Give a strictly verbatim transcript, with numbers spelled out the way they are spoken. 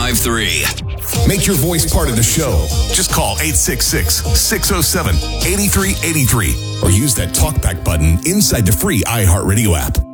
five three. Make your voice part of the show. Just call eight six six, six oh seven, eight three eight three or use that talkback button inside the free iHeartRadio app.